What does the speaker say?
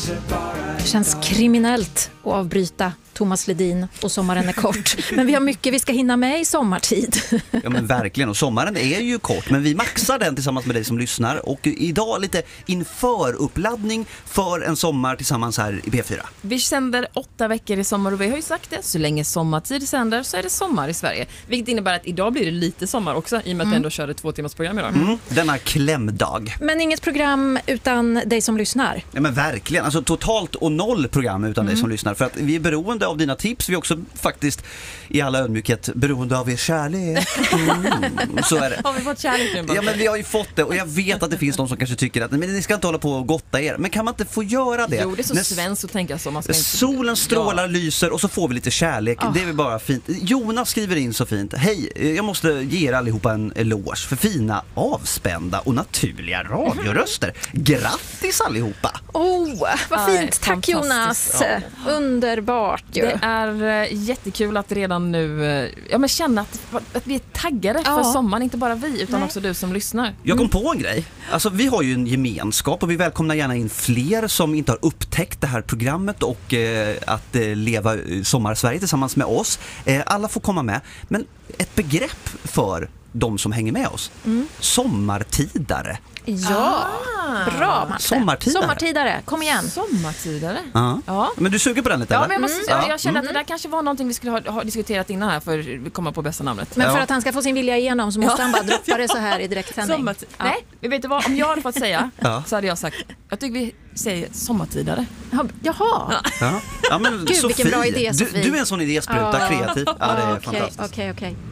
Det känns kriminellt att avbryta Thomas Ledin och sommaren är kort. Men vi har mycket vi ska hinna med i sommartid. Ja men verkligen, och sommaren är ju kort, men vi maxar den tillsammans med dig som lyssnar. Och idag lite inför uppladdning för en sommar tillsammans här i P4. Vi sänder 8 veckor i sommar och vi har ju sagt det, så länge sommartid sänder så är det sommar i Sverige. Vilket innebär att idag blir det lite sommar också, i och med att vi ändå körde 2 timmars program idag. Denna klämdag. Men inget program utan dig som lyssnar. Ja men verkligen, alltså totalt och 0 program utan dig som lyssnar. För att vi är beroende av dina tips, vi är också faktiskt i alla ödmjukhet beroende av er kärlek. Så är det. Har vi fått kärlek nu? Ja men vi har ju fått det, och jag vet att det finns de som kanske tycker att men ni ska inte hålla på och gotta er. Men kan man inte få göra det? Jo, det är så svenskt att tänka så. Man ska inte... Solen strålar, lyser och så får vi lite kärlek. Det är väl bara fint. Jonas skriver in så fint: hej, jag måste ge er allihopa en eloge för fina, avspända och naturliga radioröster. Grattis allihopa! Vad fint. Tack Jonas. Underbart ju. Det är jättekul att redan nu känna att vi är taggade för sommaren. Inte bara vi, utan också du som lyssnar. Jag kom på en grej. Alltså vi har ju en gemenskap och vi välkomnar gärna in fler som inte har upptäckt det här programmet och att leva Sommar-Sverige tillsammans med oss. Alla får komma med. Men ett begrepp för de som hänger med oss. Sommartidare. Ja, bra Matte. Sommartidare, kom igen. Sommartidare? Ja. Men du suger på den lite, ja, eller? Men jag känner att det där kanske var någonting vi skulle ha diskuterat innan här för vi kommer på bästa namnet. Men för att han ska få sin vilja igenom så måste han bara droppa det så här i direktsändning. Nej, vi vet inte vad. Om jag hade fått säga så hade jag sagt, jag tycker vi säger sommartidare. Jaha. Ja, men Gud, Sofie, vilken bra idé, Sofie. Du är en sån idéspruta, kreativ. Ja, det är fantastiskt. Okej.